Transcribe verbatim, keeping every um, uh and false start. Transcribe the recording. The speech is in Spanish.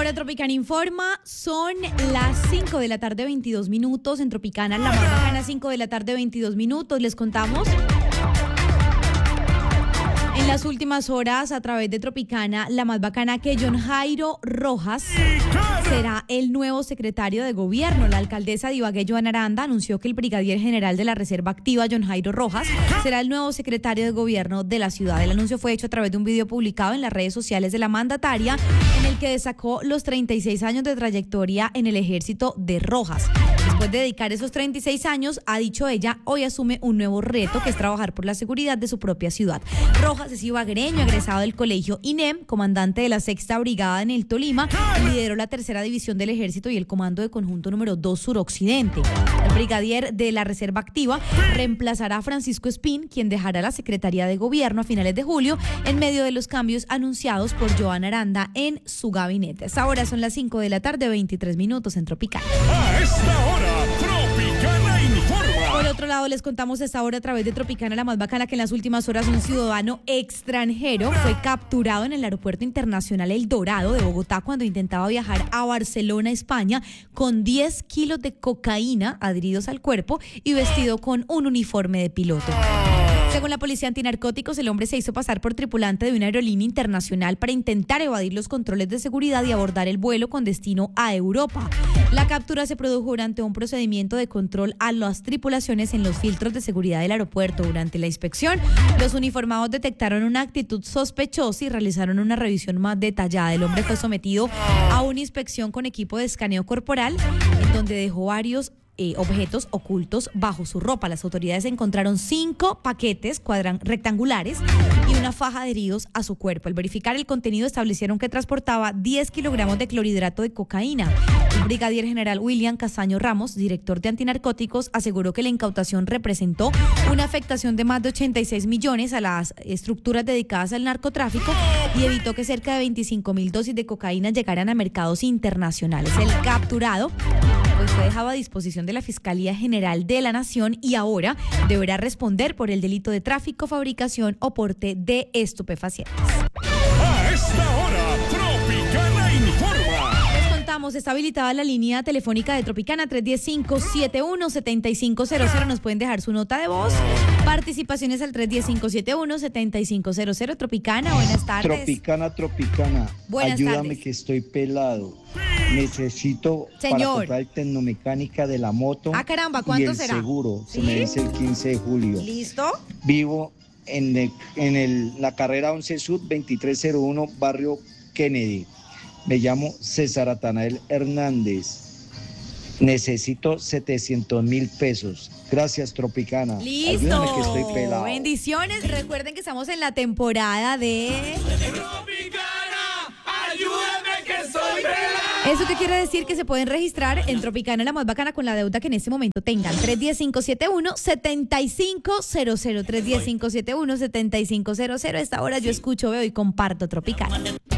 hora Tropicana informa, son las cinco de la tarde, veintidós minutos. En Tropicana, la más bacana, cinco de la tarde, veintidós minutos. Les contamos en las últimas horas a través de Tropicana, la más bacana, que John Jairo Rojas será el nuevo secretario de gobierno. La alcaldesa de Ibagué, Joana Aranda, anunció que el brigadier general de la Reserva Activa, John Jairo Rojas, será el nuevo secretario de gobierno de la ciudad. El anuncio fue hecho a través de un video publicado en las redes sociales de la mandataria, en el que destacó los treinta y seis años de trayectoria en el ejército de Rojas. Después de dedicar esos treinta y seis años, ha dicho ella, hoy asume un nuevo reto, que es trabajar por la seguridad de su propia ciudad. Rojas es ibaguereño, egresado del colegio I N E M, comandante de la sexta brigada en el Tolima, y lideró la tercera división del ejército y el comando de conjunto número dos suroccidente. El brigadier de la Reserva Activa reemplazará a Francisco Espín, quien dejará la Secretaría de Gobierno a finales de julio, en medio de los cambios anunciados por Joana Aranda en su gabinete. Hasta ahora son las cinco de la tarde, veintitrés minutos en Tropicana. A esta hora, Tropicana informa. Por otro lado, les contamos esta hora a través de Tropicana, la más bacana, que en las últimas horas un ciudadano extranjero fue capturado en el Aeropuerto Internacional El Dorado de Bogotá cuando intentaba viajar a Barcelona, España, con diez kilos de cocaína adheridos al cuerpo y vestido con un uniforme de piloto. Según la policía antinarcóticos, el hombre se hizo pasar por tripulante de una aerolínea internacional para intentar evadir los controles de seguridad y abordar el vuelo con destino a Europa. La captura se produjo durante un procedimiento de control a las tripulaciones en los filtros de seguridad del aeropuerto. Durante la inspección, los uniformados detectaron una actitud sospechosa y realizaron una revisión más detallada. El hombre fue sometido a una inspección con equipo de escaneo corporal, en donde dejó varios Eh, objetos ocultos bajo su ropa. Las autoridades encontraron cinco paquetes cuadran rectangulares y una faja adheridos a su cuerpo. Al verificar el contenido, establecieron que transportaba diez kilogramos de clorhidrato de cocaína. El brigadier general William Castaño Ramos, director de antinarcóticos, aseguró que la incautación representó una afectación de más de ochenta y seis millones a las estructuras dedicadas al narcotráfico y evitó que cerca de veinticinco mil dosis de cocaína llegaran a mercados internacionales. El capturado pues fue dejado a disposición de la Fiscalía General de la Nación y ahora deberá responder por el delito de tráfico, fabricación o porte de estupefacientes. A esta hora, Tropicana informa. Les contamos, está habilitada la línea telefónica de Tropicana tres uno cinco, siete uno, siete cinco cero cero. Nos pueden dejar su nota de voz. Participaciones al tres uno cinco, siete uno, siete cinco cero cero. Tropicana, buenas tardes. Tropicana, Tropicana. Buenas Ayúdame tardes. que estoy pelado. Necesito Señor. para comprar el tecnomecánica de la moto. Ah, caramba, y ¿cuánto el será? seguro. ¿Sí? Se me vence el quince de julio. ¿Listo? Vivo en, el- en el- la carrera once Sud veintitrés cero uno, barrio Kennedy. Me llamo César Atanael Hernández. Necesito setecientos mil pesos. Gracias, Tropicana. Listo. Ayúdame que estoy pelado. Bendiciones. Recuerden que estamos en la temporada de... Tropicana, ayúdame que estoy pelado. ¿Eso qué quiere decir? Que se pueden registrar en Tropicana, la más bacana, con la deuda que en este momento tengan. tres uno cinco, siete uno, siete cinco cero cero. tres uno cinco, siete uno, siete cinco cero cero. A esta hora yo escucho, veo y comparto Tropicana.